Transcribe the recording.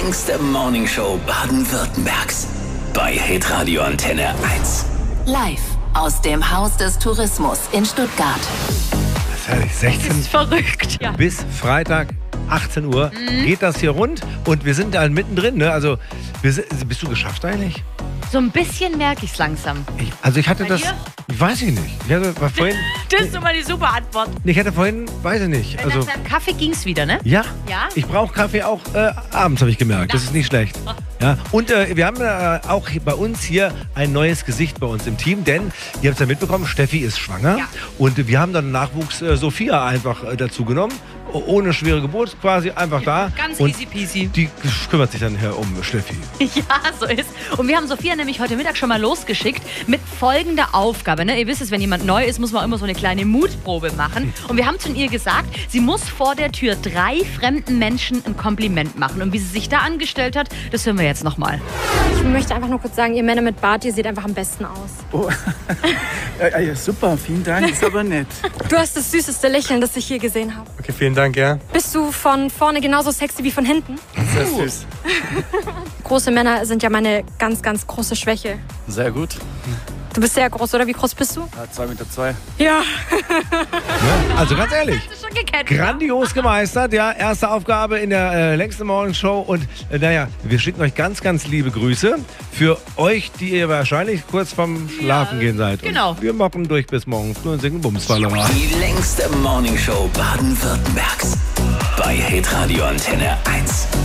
längste Morningshow Baden-Württembergs. Bei Hitradio Antenne 1. Live aus dem Haus des Tourismus in Stuttgart. Das ist herrlich. 16 Das ist verrückt. Ja. bis Freitag 18 Uhr geht das hier rund und wir sind da mittendrin. Ne? Also, bist du geschafft eigentlich? So ein bisschen merke ich es langsam. Ich hatte Bei das, dir? weiß ich nicht. Ich hatte vorhin, Das ist immer die super Antwort. ich hatte vorhin, weiß ich nicht. Also, Nach deinem Kaffee ging es wieder, ne? ja, Ja? ich brauche Kaffee auch abends, habe ich gemerkt. Das ist nicht schlecht. Ja, und wir haben auch bei uns hier ein neues Gesicht bei uns im Team, denn ihr habt es ja mitbekommen, Steffi ist schwanger Ja. und wir haben dann Nachwuchs Sophia einfach dazu genommen. Ohne schwere Geburt quasi einfach da. Ganz und easy peasy. Die kümmert sich dann um Steffi. Ja, so ist. Und wir haben Sophia nämlich heute Mittag schon mal losgeschickt mit folgender Aufgabe. Ne? Ihr wisst es, wenn jemand neu ist, muss man immer so eine kleine Mutprobe machen. Und wir haben zu ihr gesagt, sie muss vor der Tür 3 fremden Menschen ein Kompliment machen. Und wie sie sich da angestellt hat, das hören wir jetzt nochmal. Ich möchte einfach nur kurz sagen, ihr Männer mit Bart, ihr seht einfach am besten aus. Oh, ja, super, vielen Dank, ist aber nett. Du hast das süßeste Lächeln, das ich je gesehen habe. Okay, vielen Dank, ja. Bist du von vorne genauso sexy wie von hinten? Sehr süß. Große Männer sind ja meine ganz, ganz große Schwäche. Sehr gut. Du bist sehr groß, oder? Wie groß bist du? Ja, 2,2 Meter. Ja. Ja, also ganz ehrlich. Hast du schon gekannt? Grandios gemeistert, ja. Erste Aufgabe in der längsten Morningshow. Und naja, wir schicken euch ganz, ganz liebe Grüße für euch, die ihr wahrscheinlich kurz vorm Schlafen gehen seid. genau. Und wir machen durch bis morgen früh und singen Bumsfallerei. Die längste Morningshow Baden-Württembergs. Bei Hitradio Antenne 1.